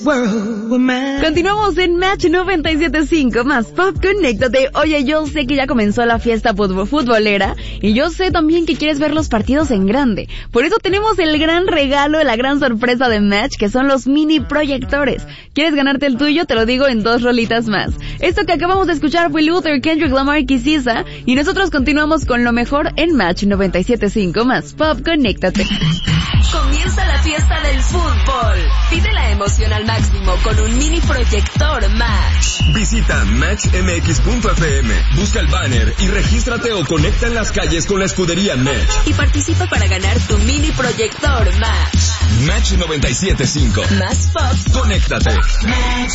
Continuamos en Match 97.5 más Pop, conéctate. Oye, yo sé que ya comenzó la fiesta futbolera y yo sé también que quieres ver los partidos en grande. Por eso tenemos el gran regalo, la gran sorpresa de Match, que son los mini proyectores. ¿Quieres ganarte el tuyo? Te lo digo en 2 rolitas más. Esto que acabamos de escuchar fue Luther, Kendrick Lamar y SZA, y nosotros continuamos con lo mejor en Match 97.5 más Pop, conéctate. Comienza la fiesta del fútbol. Vive la emoción al máximo con un mini proyector Match. Visita matchmx.fm, busca el banner y regístrate o conecta en las calles con la escudería Match. Y participa para ganar tu mini proyector Match. Match 97.5. Más pop. Conéctate. Match.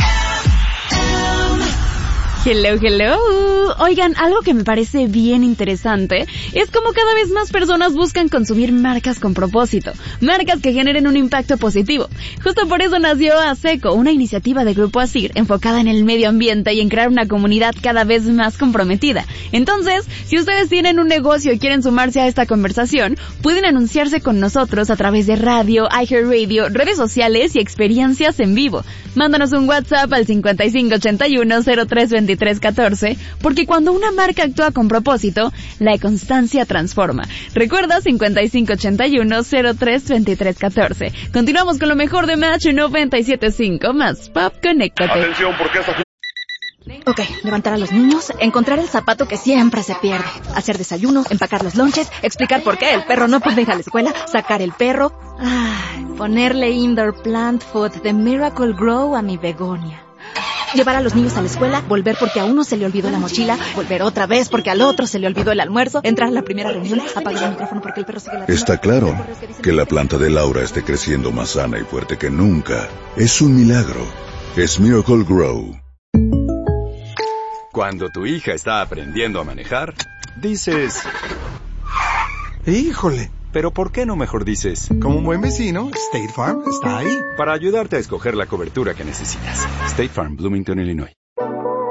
Hello. Oigan, algo que me parece bien interesante es como cada vez más personas buscan consumir marcas con propósito, marcas que generen un impacto positivo. Justo por eso nació ASECO, una iniciativa de Grupo ASIR enfocada en el medio ambiente y en crear una comunidad cada vez más comprometida. Entonces, si ustedes tienen un negocio y quieren sumarse a esta conversación, pueden anunciarse con nosotros a través de radio, iHeartRadio, redes sociales y experiencias en vivo. Mándanos un WhatsApp al 5581-032314, porque cuando una marca actúa con propósito, la constancia transforma. Recuerda 5581-032314. Continuamos con lo mejor de Match 97.5 más Pop, conéctate. Atención, porque esta... Ok, levantar a los niños, encontrar el zapato que siempre se pierde, hacer desayuno, empacar los lonches, explicar por qué el perro no puede ir a la escuela, sacar el perro, ponerle indoor plant food de Miracle Grow a mi begonia. Llevar a los niños a la escuela, volver porque a uno se le olvidó la mochila, volver otra vez porque al otro se le olvidó el almuerzo, entrar a la primera reunión, apagar el micrófono porque el perro sigue la... Está claro que la planta de Laura esté creciendo más sana y fuerte que nunca. Es un milagro. Es Miracle Grow. Cuando tu hija está aprendiendo a manejar, dices... ¡Híjole! Pero ¿por qué no mejor dices? Como un buen vecino, State Farm está ahí. Para ayudarte a escoger la cobertura que necesitas. State Farm, Bloomington, Illinois.